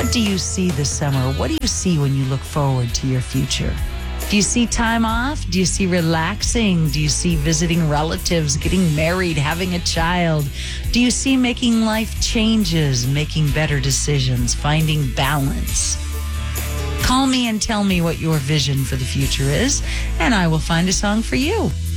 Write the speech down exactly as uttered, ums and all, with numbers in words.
What do you see this summer? What do you see when you look forward to your future? Do you see time off? Do you see relaxing? Do you see visiting relatives, getting married, having a child? Do you see making life changes, making better decisions, finding balance? Call me and tell me what your vision for the future is, and I will find a song for you.